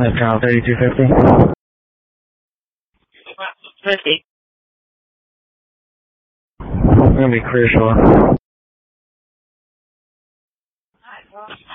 Pound 3250. 50. It's gonna be clear shore.